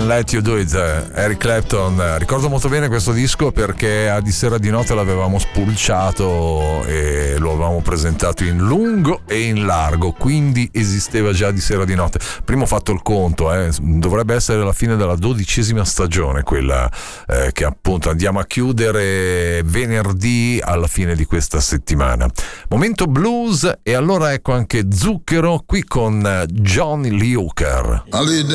Let You Do It, Eric Clapton. Ricordo molto bene questo disco perché a Di Sera di Notte l'avevamo spulciato e lo avevamo presentato in lungo e in largo, quindi esisteva già Di Sera di Notte. Prima ho fatto il conto, dovrebbe essere la fine della 12ª stagione, quella che appunto andiamo a chiudere venerdì alla fine di questa settimana. Momento blues, e allora ecco anche Zucchero qui con Johnny Lee Hooker.